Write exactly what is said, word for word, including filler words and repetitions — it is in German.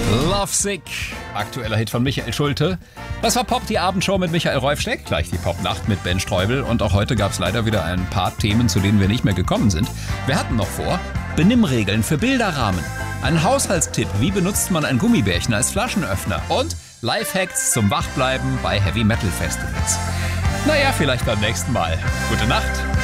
Lovesick, aktueller Hit von Michael Schulte. Das war Pop, die Abendshow mit Michael Reufschneck, gleich die Popnacht mit Ben Streubel. Und auch heute gab es leider wieder ein paar Themen, zu denen wir nicht mehr gekommen sind. Wir hatten noch vor, Benimmregeln für Bilderrahmen, ein Haushaltstipp, wie benutzt man ein Gummibärchen als Flaschenöffner und Lifehacks zum Wachbleiben bei Heavy Metal Festivals. Naja, vielleicht beim nächsten Mal. Gute Nacht.